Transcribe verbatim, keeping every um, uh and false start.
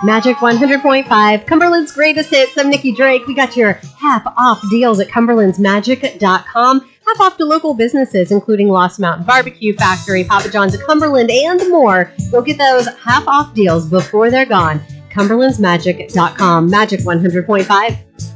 Magic one hundred point five, Cumberland's greatest hits. I'm Nikki Drake. We got your half off deals at cumberlands magic dot com. Half off to local businesses, including Lost Mountain Barbecue Factory, Papa John's of Cumberland, and more. Go get those half off deals before they're gone. cumberlands magic dot com. Magic one hundred point five.